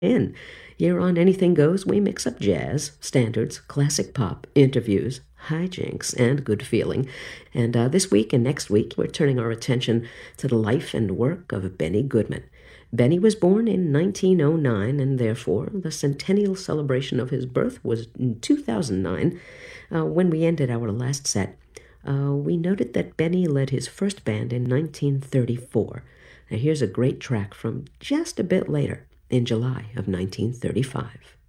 in. Here on Anything Goes, we mix up jazz, standards, classic pop, interviews, hijinks, and good feeling. And this week and next week, we're turning our attention to the life and work of Benny Goodman. Benny was born in 1909, and therefore the centennial celebration of his birth was in 2009. When we ended our last set, we noted that Benny led his first band in 1934. Now here's a great track from just a bit later, in July of 1935.